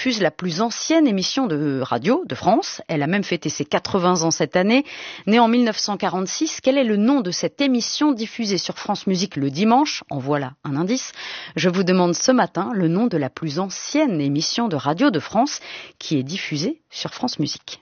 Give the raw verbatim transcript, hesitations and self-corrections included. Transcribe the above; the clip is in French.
diffuse la plus ancienne émission de radio de France. Elle a même fêté ses quatre-vingts ans cette année. Née en mille neuf cent quarante-six, quel est le nom de cette émission diffusée sur France Musique le dimanche? En voilà un indice. Je vous demande ce matin le nom de la plus ancienne émission de radio de France qui est diffusée sur France Musique.